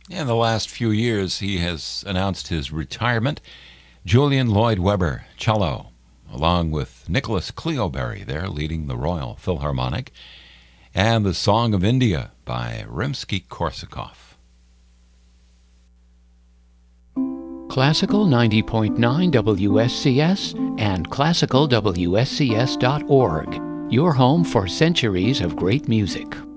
In the last few years, he has announced his retirement. Julian Lloyd Webber, cello, along with Nicholas Cleobury there leading the Royal Philharmonic, and the Song of India by Rimsky-Korsakov. Classical 90.9 WSCS and classicalwscs.org, your home for centuries of great music.